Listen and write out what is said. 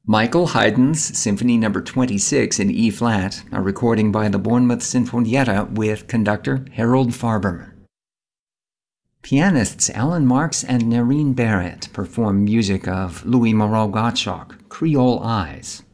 Michael Haydn's Symphony No. 26 in E-flat, a recording by the Bournemouth Sinfonietta with conductor Harold Farber. Pianists Alan Marks and Nerine Barrett perform music of Louis Moreau Gottschalk, Creole Eyes.